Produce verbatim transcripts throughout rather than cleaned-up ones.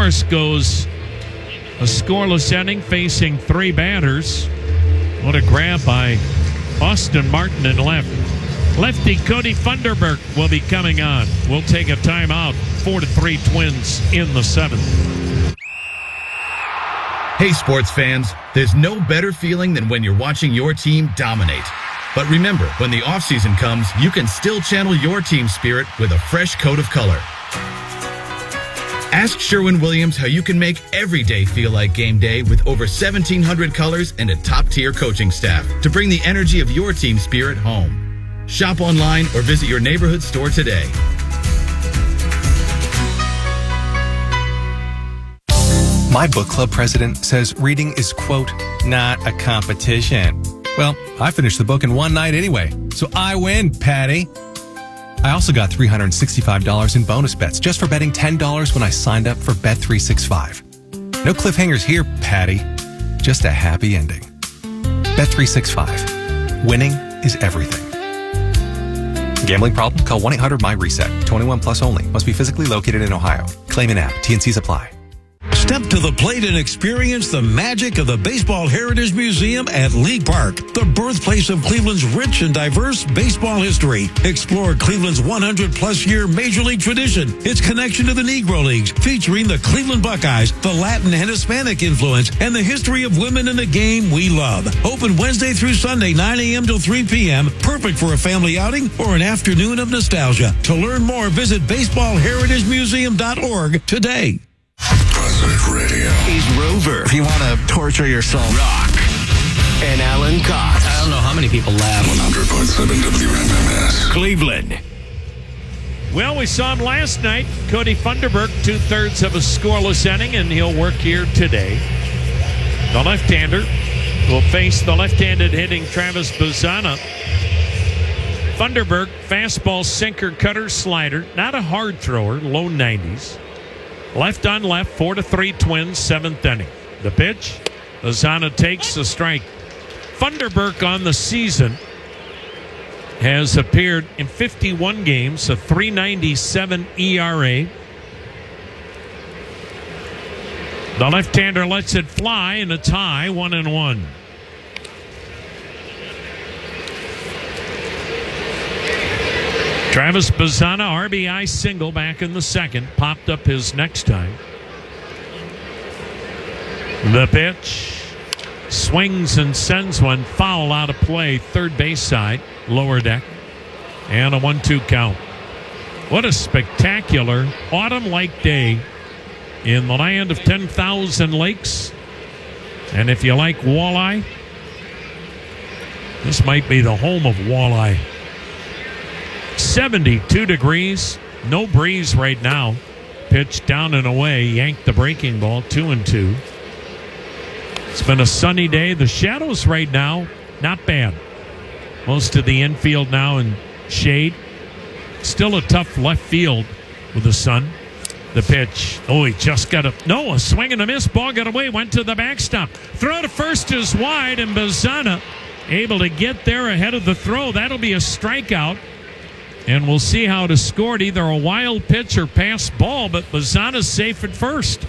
Forest goes a scoreless inning, facing three batters. What a grab by Austin Martin in left. Lefty Cody Funderburk will be coming on. We'll take a timeout. Four to three Twins in the seventh. Hey, sports fans, there's no better feeling than when you're watching your team dominate. But remember, when the offseason comes, you can still channel your team spirit with a fresh coat of color. Ask Sherwin-Williams how you can make every day feel like game day with over seventeen hundred colors and a top-tier coaching staff to bring the energy of your team spirit home. Shop online or visit your neighborhood store today. My book club president says reading is, quote, not a competition. Well, I finished the book in one night anyway, so I win, Patty. I also got three hundred sixty-five dollars in bonus bets just for betting ten dollars when I signed up for Bet three sixty-five. No cliffhangers here, Patty. Just a happy ending. Bet three sixty-five. Winning is everything. Gambling problem? Call one eight hundred my reset. twenty-one plus only. Must be physically located in Ohio. Claim in app. T N Cs apply. Step to the plate and experience the magic of the Baseball Heritage Museum at League Park, the birthplace of Cleveland's rich and diverse baseball history. Explore Cleveland's one hundred plus year Major League tradition, its connection to the Negro Leagues, featuring the Cleveland Buckeyes, the Latin and Hispanic influence, and the history of women in the game we love. Open Wednesday through Sunday, nine a.m. till three p.m. Perfect for a family outing or an afternoon of nostalgia. To learn more, visit baseball heritage museum dot org today. Positive Radio. He's Rover. If you want to torture yourself. Rock. And Alan Cox. I don't know how many people laugh. one hundred point seven W M M S. Cleveland. Well, we saw him last night. Cody Funderburk, two-thirds of a scoreless inning, and he'll work here today. The left-hander will face the left-handed hitting Travis Bazzana. Funderburk, fastball, sinker, cutter, slider. Not a hard thrower, low nineties. Left on left, four to three Twins, seventh inning. The pitch, Bazzana takes the strike. Funderburk on the season has appeared in fifty-one games, a three ninety-seven E R A. The left-hander lets it fly, and it's high, one and one. Travis Bazzana, R B I single back in the second, popped up his next time. The pitch, swings and sends one foul out of play, third base side, lower deck, and a one two count. What a spectacular autumn-like day in the land of ten thousand lakes. And if you like walleye, this might be the home of walleye. seventy-two degrees, no breeze right now. Pitch down and away, yanked the breaking ball, two and two. It's been a sunny day. The shadows right now, not bad. Most of the infield now in shade. Still a tough left field with the sun. The pitch, oh, he just got a, no, a swing and a miss. Ball got away, went to the backstop. Throw to first is wide, and Bazzana able to get there ahead of the throw. That'll be a strikeout. And we'll see how it is scored, either a wild pitch or pass ball, but Bazzana's safe at first.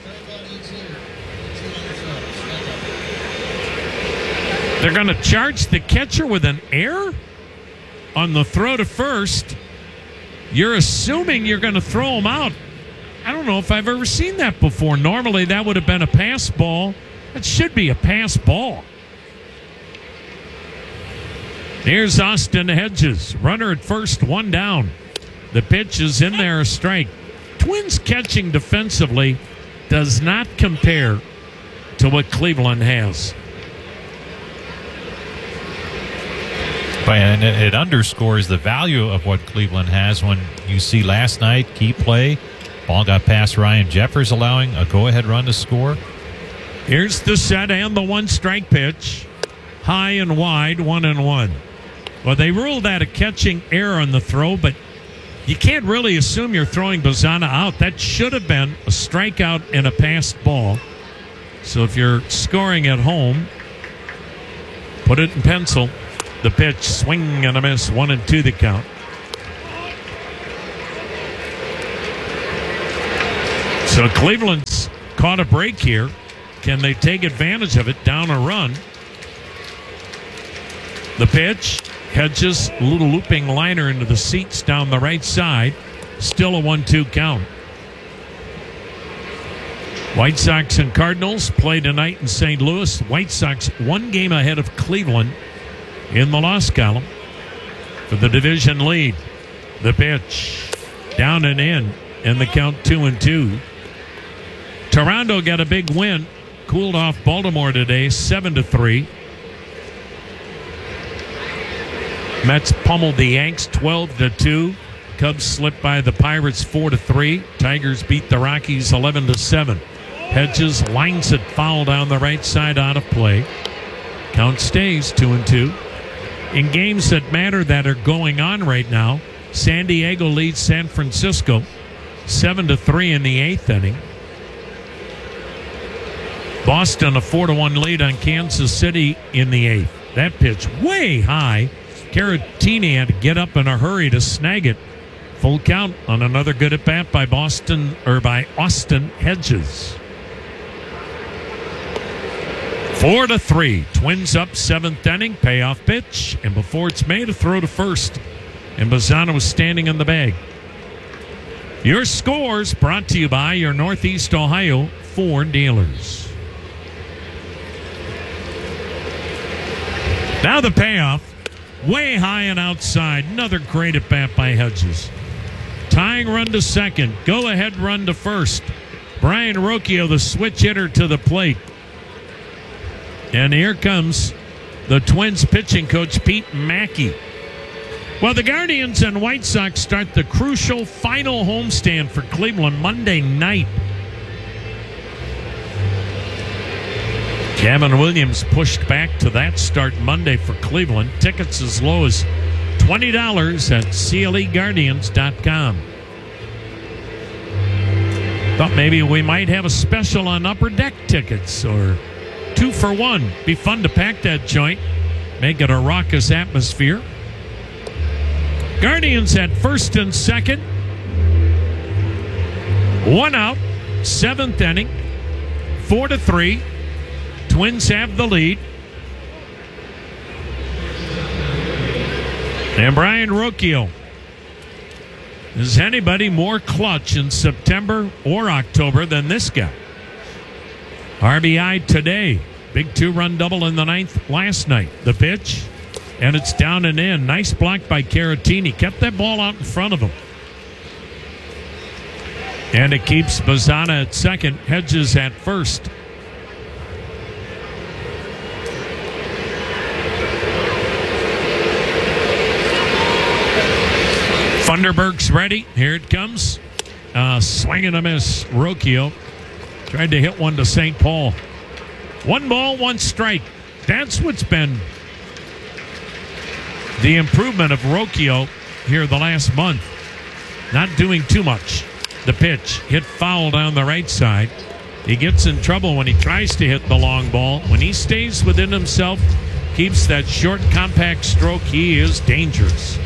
They're going to charge the catcher with an error on the throw to first. You're assuming you're going to throw him out. I don't know if I've ever seen that before. Normally that would have been a pass ball. That should be a pass ball. Here's Austin Hedges. Runner at first, one down. The pitch is in there, a strike. Twins catching defensively does not compare to what Cleveland has. And it underscores the value of what Cleveland has when you see last night, key play. Ball got past Ryan Jeffers, allowing a go-ahead run to score. Here's the set and the one-strike pitch. High and wide, one and one. Well, they ruled that a catching error on the throw, but you can't really assume you're throwing Bazzana out. That should have been a strikeout and a passed ball. So if you're scoring at home, put it in pencil. The pitch, swing and a miss, one and two the count. So Cleveland's caught a break here. Can they take advantage of it? Down a run. The pitch. Hedges, a little looping liner into the seats down the right side. Still a one two count. White Sox and Cardinals play tonight in Saint Louis. White Sox one game ahead of Cleveland in the loss column for the division lead. The pitch. Down and in. And the count two and two. Toronto got a big win. Cooled off Baltimore today, seven to three. Mets pummeled the Yanks twelve to two. Cubs slipped by the Pirates four to three. Tigers beat the Rockies eleven to seven. Hedges lines it foul down the right side out of play. Count stays two and two. In games that matter that are going on right now, San Diego leads San Francisco seven to three in the eighth inning. Boston a four to one lead on Kansas City in the eighth. That pitch way high. Caratini had to get up in a hurry to snag it. Full count on another good at bat by Boston or by Austin Hedges. Four to three. Twins up seventh inning. Payoff pitch, and before it's made, a throw to first. And Bazzana was standing in the bag. Your scores brought to you by your Northeast Ohio Ford dealers. Now the payoff. Way high and outside. Another great at bat by Hedges. Tying run to second. Go ahead run to first. Brian Rocchio, the switch hitter, to the plate. And here comes the Twins pitching coach, Pete Mackey. Well, the Guardians and White Sox start the crucial final homestand for Cleveland Monday night. Gavin Williams pushed back to that start Monday for Cleveland. Tickets as low as twenty dollars at C L E Guardians dot com. Thought maybe we might have a special on upper deck tickets or two for one. Be fun to pack that joint. Make it a raucous atmosphere. Guardians at first and second. One out. Seventh inning. Four to three. Twins have the lead. And Brian Rocchio. Is anybody more clutch in September or October than this guy? R B I today. Big two-run double in the ninth last night. The pitch, and it's down and in. Nice block by Caratini. Kept that ball out in front of him. And it keeps Bazzana at second. Hedges at first. Funderburk's ready. Here it comes. Uh, swing and a miss. Rocchio tried to hit one to Saint Paul. One ball, one strike. That's what's been the improvement of Rocchio here the last month. Not doing too much. The pitch hit foul down the right side. He gets in trouble when he tries to hit the long ball. When he stays within himself, keeps that short, compact stroke, he is dangerous.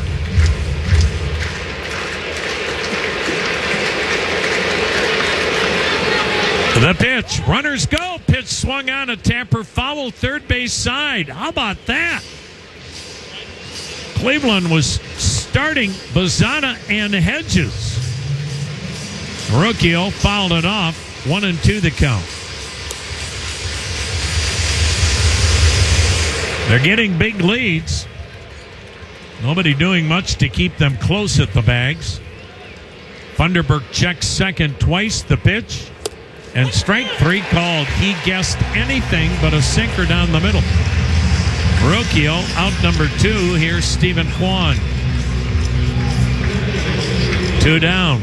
The pitch. Runners go. Pitch swung on. A tapper foul. Third base side. How about that? Cleveland was starting Bazzana and Hedges. Rocchio fouled it off. One and two the count. They're getting big leads. Nobody doing much to keep them close at the bags. Funderburk checks second twice. The pitch. And strike three called. He guessed anything but a sinker down the middle. Rocchio out number two. Here's Stephen Kwan. Two down.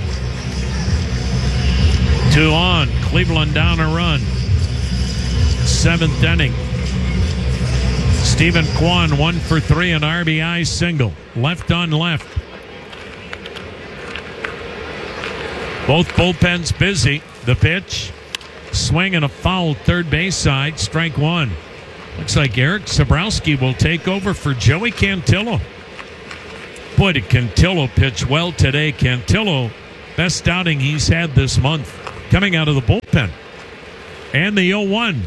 Two on. Cleveland down a run. Seventh inning. Stephen Kwan one for three, an R B I single. Left on left. Both bullpens busy. The pitch. Swing and a foul third base side. Strike one. Looks like Eric Sabrowski will take over for Joey Cantillo. Boy, did Cantillo pitch well today. Cantillo, best outing he's had this month. coming out of the bullpen. And the oh one.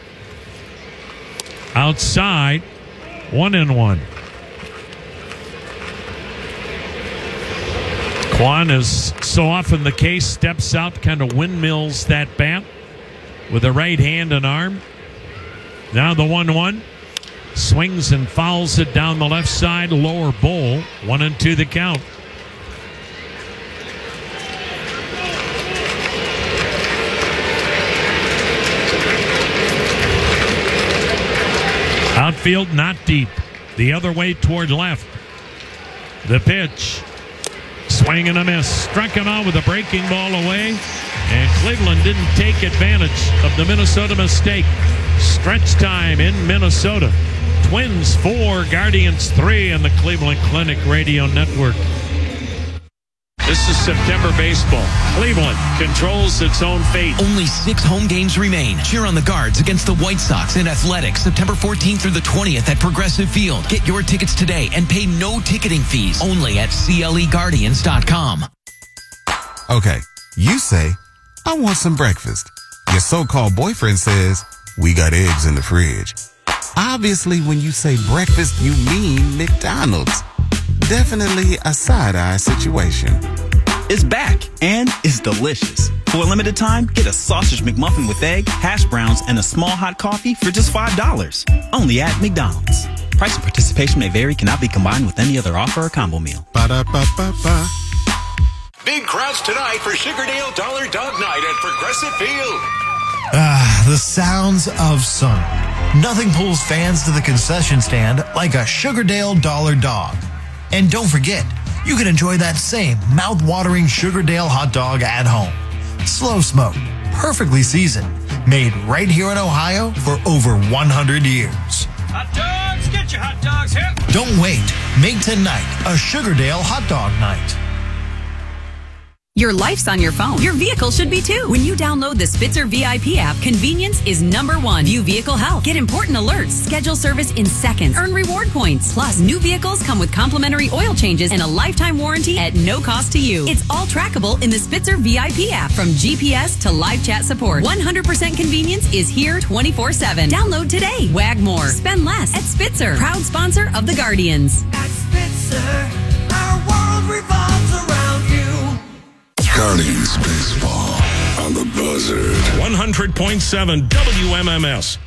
Outside, one and one. Kwan, as so often the case, steps out, kind of windmills that bat with a right hand and arm. Now the one one. Swings and fouls it down the left side, lower bowl. One and two the count. Outfield not deep. The other way toward left. The pitch. Swing and a miss. Struck him out with a breaking ball away. And Cleveland didn't take advantage of the Minnesota mistake. Stretch time in Minnesota. Twins four, Guardians three on the Cleveland Clinic Radio Network. This is September baseball. Cleveland controls its own fate. Only six home games remain. Cheer on the Guards against the White Sox in Athletics September fourteenth through the twentieth at Progressive Field. Get your tickets today and pay no ticketing fees. Only at C L E Guardians dot com. Okay, you say, I want some breakfast. Your so-called boyfriend says, we got eggs in the fridge. Obviously, when you say breakfast, you mean McDonald's. Definitely a side-eye situation. It's back, and it's delicious. For a limited time, get a sausage McMuffin with egg, hash browns, and a small hot coffee for just five dollars. Only at McDonald's. Price and participation may vary, cannot be combined with any other offer or combo meal. Ba-da-ba-ba-ba. Big crowds tonight for Sugardale Dollar Dog Night at Progressive Field. Ah, the sounds of summer. Nothing pulls fans to the concession stand like a Sugardale Dollar Dog. And don't forget, you can enjoy that same mouth-watering Sugardale hot dog at home. Slow smoked, perfectly seasoned, made right here in Ohio for over one hundred years. Hot dogs, get your hot dogs here. Don't wait. Make tonight a Sugardale hot dog night. Your life's on your phone. Your vehicle should be too. When you download the Spitzer V I P app, convenience is number one. View vehicle health. Get important alerts. Schedule service in seconds. Earn reward points. Plus, new vehicles come with complimentary oil changes and a lifetime warranty at no cost to you. It's all trackable in the Spitzer V I P app. From G P S to live chat support. one hundred percent convenience is here twenty-four seven. Download today. Wag more. Spend less at Spitzer. Proud sponsor of the Guardians. At Spitzer, our world revolves around you. Guardians Baseball on the Buzzard. one hundred point seven W M M S.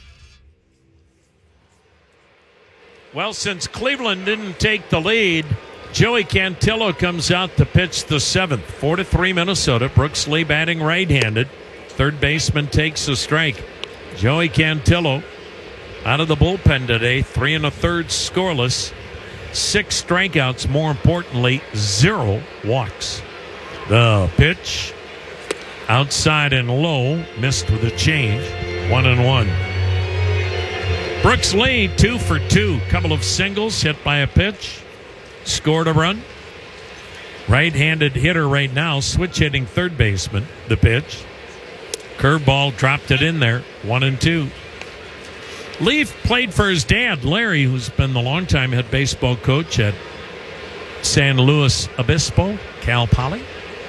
Well, since Cleveland didn't take the lead, Joey Cantillo comes out to pitch the seventh. Four to three Minnesota. Brooks Lee batting right-handed. Third baseman takes a strike. Joey Cantillo out of the bullpen today. Three and a third scoreless. Six strikeouts. More importantly, zero walks. The pitch outside and low, missed with a change. One and one. Brooks Lee, two for two. Couple of singles, hit by a pitch. Scored a run. Right-handed hitter right now, switch hitting third baseman. The pitch. Curveball dropped it in there. One and two. Lee played for his dad, Larry, who's been the longtime head baseball coach at San Luis Obispo, Cal Poly.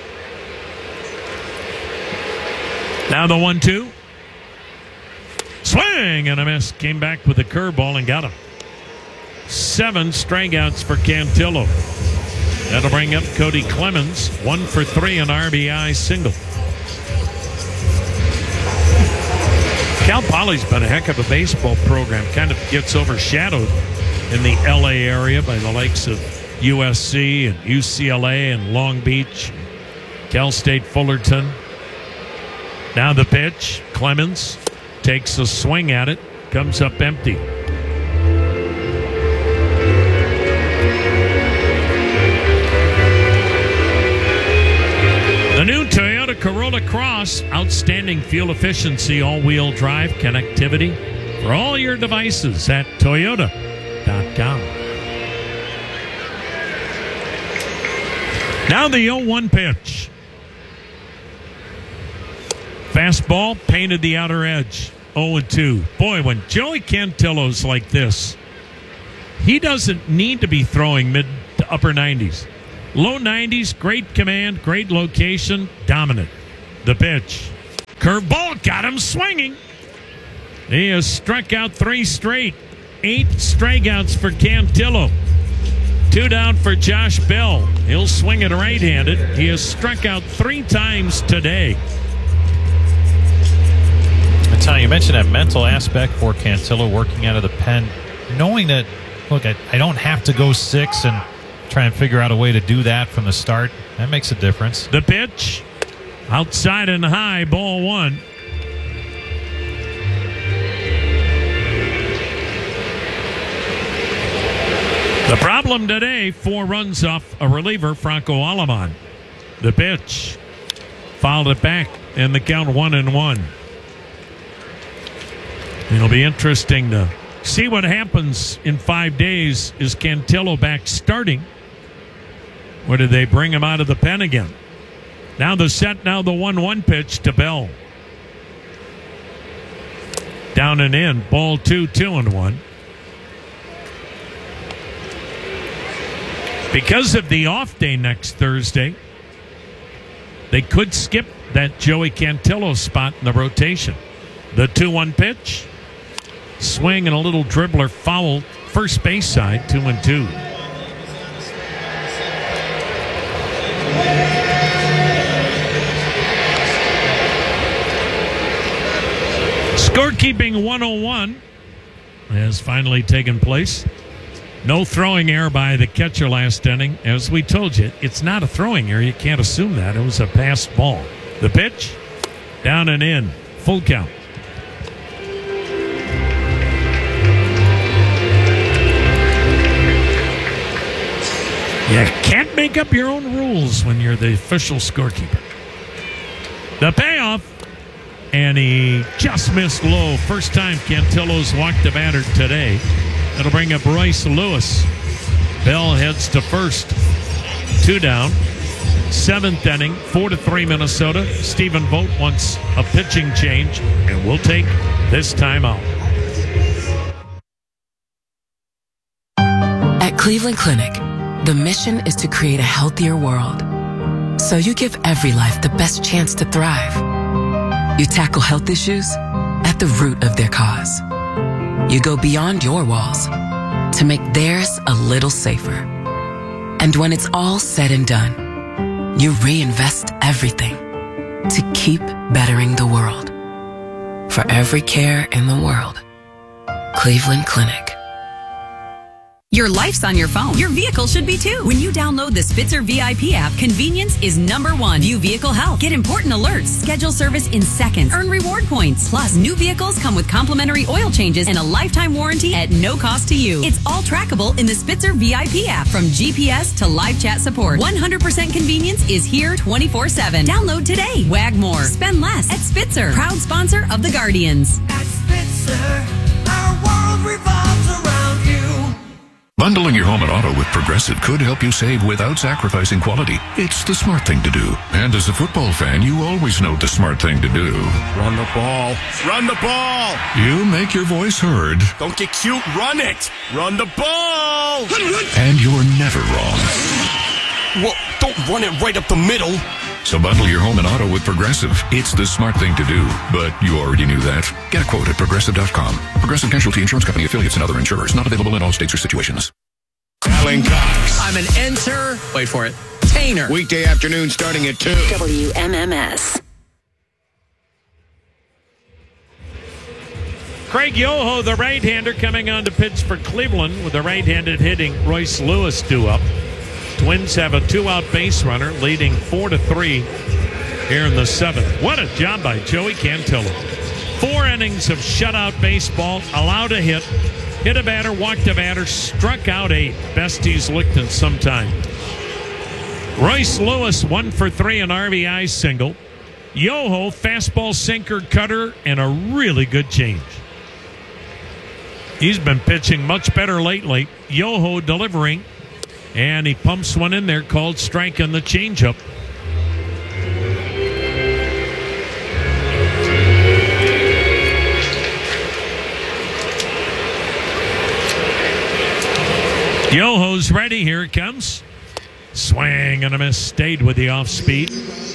Now the one two. Swing and a miss. Came back with a curveball and got him. Seven strikeouts for Cantillo. That'll bring up Cody Clemens. One for three, an R B I single. Cal Poly's been a heck of a baseball program. Kind of gets overshadowed in the L A area by the likes of U S C and U C L A and Long Beach, Cal State Fullerton. Now the pitch. Clemens takes a swing at it. Comes up empty. The new Toyota Corolla Cross. Outstanding fuel efficiency, all-wheel drive connectivity for all your devices at Toyota dot com. Now the oh one pitch. Fastball painted the outer edge. oh and two. Boy, when Joey Cantillo's like this, he doesn't need to be throwing mid to upper nineties. Low nineties, great command, great location, dominant. The pitch. Curveball got him swinging. He has struck out three straight. Eight strikeouts for Cantillo. Two down for Josh Bell. He'll swing it right-handed. He has struck out three times today. I tell you, you mentioned that mental aspect for Cantillo working out of the pen. Knowing that, look, I, I don't have to go six and try and figure out a way to do that from the start. That makes a difference. The pitch. Outside and high, ball one. The problem today, four runs off a reliever, Franco Aleman. The pitch. Fouled it back, and the count one and one. It'll be interesting to see what happens in five days. Is Cantillo back starting? Or did they bring him out of the pen again? Now the set, now the one one pitch to Bell. Down and in, ball two, two and one. Because of the off day next Thursday, they could skip that Joey Cantillo spot in the rotation. The two one pitch. Swing and a little dribbler foul. First base side, two and two. Scorekeeping one oh one has finally taken place. No throwing error by the catcher last inning. As we told you, it's not a throwing error. You can't assume that. It was a passed ball. The pitch, down and in. Full count. You can't make up your own rules when you're the official scorekeeper. The payoff, and he just missed low. First time Cantillo's walked the batter today. That'll bring up Royce Lewis. Bell heads to first. Two down. Seventh inning, four to three Minnesota. Stephen Vogt wants a pitching change, and we'll take this time out. At Cleveland Clinic, the mission is to create a healthier world. So you give every life the best chance to thrive. You tackle health issues at the root of their cause. You go beyond your walls to make theirs a little safer. And when it's all said and done, you reinvest everything to keep bettering the world. For every care in the world, Cleveland Clinic. Your life's on your phone. Your vehicle should be too. When you download the Spitzer V I P app, convenience is number one. View vehicle health. Get important alerts. Schedule service in seconds. Earn reward points. Plus, new vehicles come with complimentary oil changes and a lifetime warranty at no cost to you. It's all trackable in the Spitzer V I P app. From G P S to live chat support, one hundred percent convenience is here twenty-four seven. Download today. Wag more. Spend less at Spitzer. Proud sponsor of the Guardians. At Spitzer, our world revolves around you. Bundling your home and auto with Progressive could help you save without sacrificing quality. It's the smart thing to do. And as a football fan, you always know the smart thing to do. Run the ball. Run the ball. You make your voice heard. Don't get cute. Run it. Run the ball. And you're never wrong. Well, don't run it right up the middle. So bundle your home and auto with Progressive. It's the smart thing to do. But you already knew that. Get a quote at Progressive dot com. Progressive Casualty Insurance Company, affiliates, and other insurers. Not available in all states or situations. Alan Cox. I'm an enter. Wait for it. Tainer. Weekday afternoon starting at two. W M M S. Craig Yoho, the right-hander, coming on to pitch for Cleveland with the right-handed hitting Royce Lewis due up. Twins have a two-out base runner, leading four to three here in the seventh. What a job by Joey Cantillo. Four innings of shutout baseball, allowed a hit, hit a batter, walked a batter, struck out eight. Best he's looked in some time. Royce Lewis, one for three, an R B I single. Yoho, fastball, sinker, cutter, and a really good change. He's been pitching much better lately. Yoho delivering. And he pumps one in there called strike on the changeup. Yoho's ready. Here it comes. Swing and a miss. Stayed with the off speed.